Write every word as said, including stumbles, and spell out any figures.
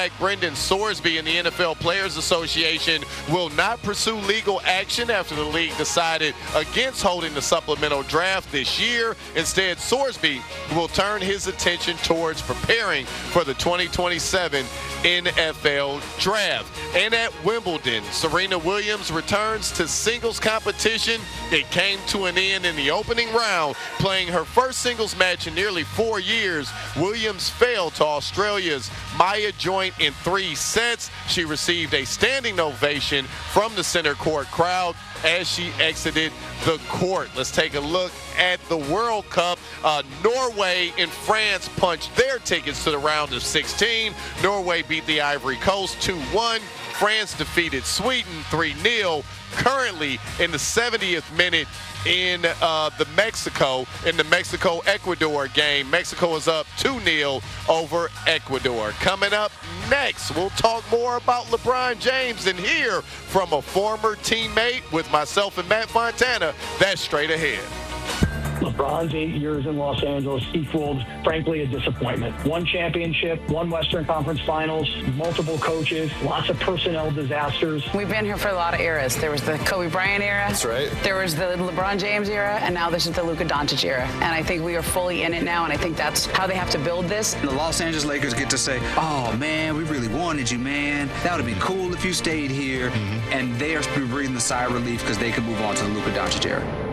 quarterback Brendan Sorsby and the N F L Players Association will not pursue legal action after the league decided against holding the supplemental draft this year. Instead, Sorsby will turn his attention towards preparing for the twenty twenty-seven N F L Draft. And at Wimbledon, Serena Williams returns to singles competition. It came to an end in the opening round, playing her first singles match in nearly four years. Williams failed to Australia's Maya Joint in three sets. She received a standing ovation from the center court crowd as she exited the court. Let's take a look at the World Cup. Uh, Norway and France punched their tickets to the round of sixteen. Norway beat the Ivory Coast two one. France defeated Sweden three nil. Currently in the seventieth minute in uh, the Mexico, in the Mexico-Ecuador game. Mexico is up two nil over Ecuador. Coming up next, we'll talk more about LeBron James and hear from a former teammate with myself and Matt Fontana. That's straight ahead. LeBron's eight years in Los Angeles equaled, frankly, a disappointment. One championship, one Western Conference Finals, multiple coaches, lots of personnel disasters. We've been here for a lot of eras. There was the Kobe Bryant era. That's right. There was the LeBron James era, and now this is the Luka Doncic era. And I think we are fully in it now, and I think that's how they have to build this. The Los Angeles Lakers get to say, oh, man, we really wanted you, man. That would have been cool if you stayed here. Mm-hmm. And they are breathing the sigh of relief because they can move on to the Luka Doncic era.